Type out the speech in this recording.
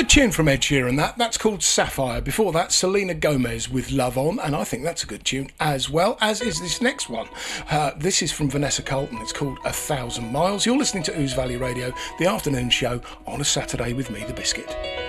Good tune from Ed Sheeran, that's called Sapphire. Before that, Selena Gomez with Love On, and I think that's a good tune as well, as is this next one. This is from Vanessa Carlton, it's called 1,000 Miles. You're listening to Ouse Valley Radio, the afternoon show on a Saturday with me, The Biscuit.